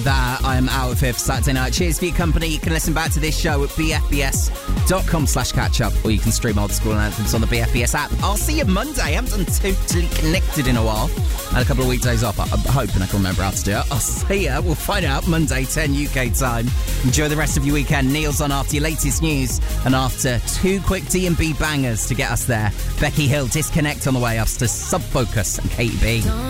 That I am out of here for Saturday night. Cheers for your company. You can listen back to this show at bfbs.com/catch-up, or you can stream old school anthems on the BFBS app. I'll see you Monday. I haven't done Totally Connected in a while. I had a couple of weekdays off. I'm hoping I can remember how to do it. I'll see ya. We'll find out Monday, 10 UK time. Enjoy the rest of your weekend. Neil's on after your latest news, and after 2 quick D&B bangers to get us there. Becky Hill, Disconnect on the way. Us to Subfocus and Katie B.